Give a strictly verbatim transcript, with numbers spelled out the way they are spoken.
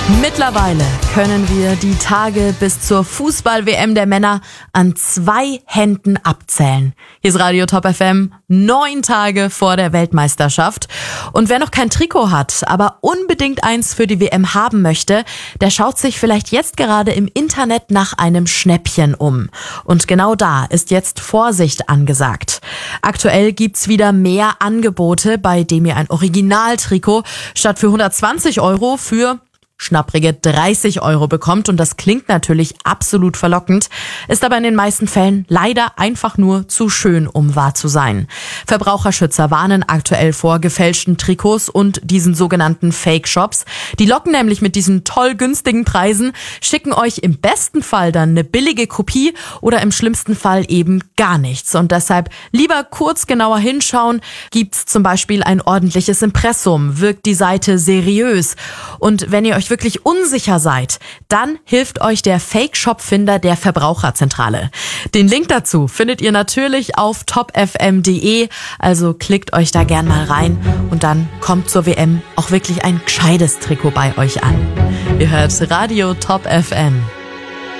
Mittlerweile können wir die Tage bis zur Fußball-W M der Männer an zwei Händen abzählen. Hier ist Radio Top F M, neun Tage vor der Weltmeisterschaft. Und wer noch kein Trikot hat, aber unbedingt eins für die W M haben möchte, der schaut sich vielleicht jetzt gerade im Internet nach einem Schnäppchen um. Und genau da ist jetzt Vorsicht angesagt. Aktuell gibt's wieder mehr Angebote, bei dem ihr ein Originaltrikot statt für hundertzwanzig Euro für schnapprige dreißig Euro bekommt, und das klingt natürlich absolut verlockend, ist aber in den meisten Fällen leider einfach nur zu schön, um wahr zu sein. Verbraucherschützer warnen aktuell vor gefälschten Trikots und diesen sogenannten Fake-Shops. Die locken nämlich mit diesen toll günstigen Preisen, schicken euch im besten Fall dann eine billige Kopie oder im schlimmsten Fall eben gar nichts. Und deshalb lieber kurz genauer hinschauen. Gibt's zum Beispiel ein ordentliches Impressum? Wirkt die Seite seriös? Und wenn ihr euch wirklich unsicher seid, dann hilft euch der Fake-Shop-Finder der Verbraucherzentrale. Den Link dazu findet ihr natürlich auf top f m punkt d e, also klickt euch da gern mal rein und dann kommt zur W M auch wirklich ein gescheites Trikot bei euch an. Ihr hört Radio Top F M.